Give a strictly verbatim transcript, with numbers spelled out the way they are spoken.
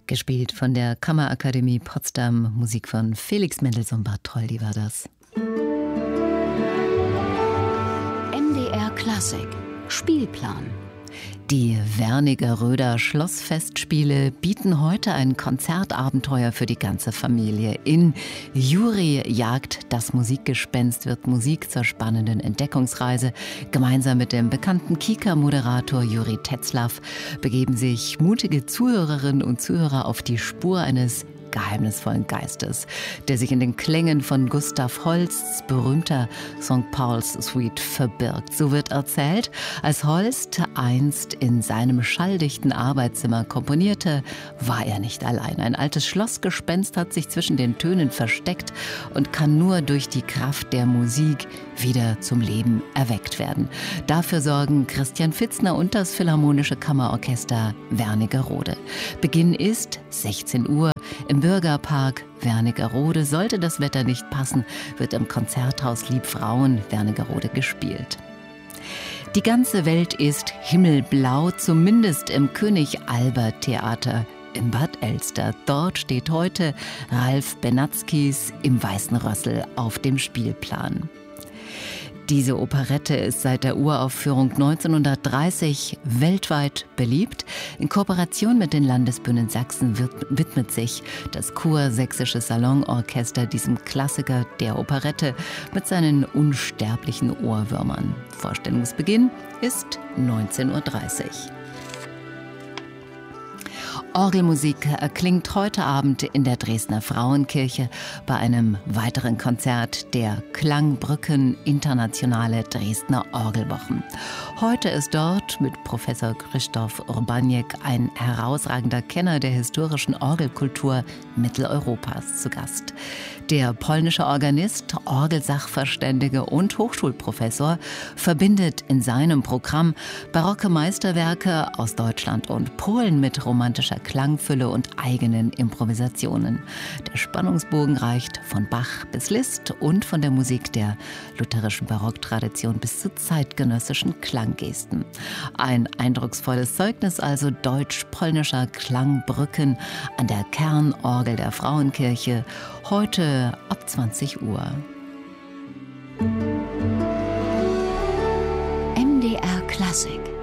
Gespielt von der Kammerakademie Potsdam, Musik von Felix Mendelssohn-Bartholdy war das. M D R Klassik Spielplan. Die Wernigeröder Schlossfestspiele bieten heute ein Konzertabenteuer für die ganze Familie. In Juri jagt das Musikgespenst wird Musik zur spannenden Entdeckungsreise. Gemeinsam mit dem bekannten Kika-Moderator Juri Tetzlaff begeben sich mutige Zuhörerinnen und Zuhörer auf die Spur eines geheimnisvollen Geistes, der sich in den Klängen von Gustav Holsts berühmter Sankt Pauls Suite verbirgt. So wird erzählt, als Holst einst in seinem schalldichten Arbeitszimmer komponierte, war er nicht allein. Ein altes Schlossgespenst hat sich zwischen den Tönen versteckt und kann nur durch die Kraft der Musik wieder zum Leben erweckt werden. Dafür sorgen Christian Fitzner und das Philharmonische Kammerorchester Wernigerode. Beginn ist sechzehn Uhr im Bürgerpark Wernigerode. Sollte das Wetter nicht passen, wird im Konzerthaus Liebfrauen Wernigerode gespielt. Die ganze Welt ist himmelblau, zumindest im König-Albert-Theater in Bad Elster. Dort steht heute Ralf Benatzkis Im Weißen Rössel auf dem Spielplan. Diese Operette ist seit der Uraufführung neunzehnhundertdreißig weltweit beliebt. In Kooperation mit den Landesbühnen Sachsen widmet sich das Kursächsische Salonorchester diesem Klassiker der Operette mit seinen unsterblichen Ohrwürmern. Vorstellungsbeginn ist neunzehn Uhr dreißig. Orgelmusik erklingt heute Abend in der Dresdner Frauenkirche bei einem weiteren Konzert der Klangbrücken Internationale Dresdner Orgelwochen. Heute ist dort mit Professor Krzysztof Urbaniak ein herausragender Kenner der historischen Orgelkultur Mitteleuropas zu Gast. Der polnische Organist, Orgelsachverständige und Hochschulprofessor verbindet in seinem Programm barocke Meisterwerke aus Deutschland und Polen mit romantischer Klangfülle und eigenen Improvisationen. Der Spannungsbogen reicht von Bach bis Liszt und von der Musik der lutherischen Barocktradition bis zu zeitgenössischen Klanggesten. Ein eindrucksvolles Zeugnis also deutsch-polnischer Klangbrücken an der Kernorgel der Frauenkirche, heute ab zwanzig Uhr. M D R Klassik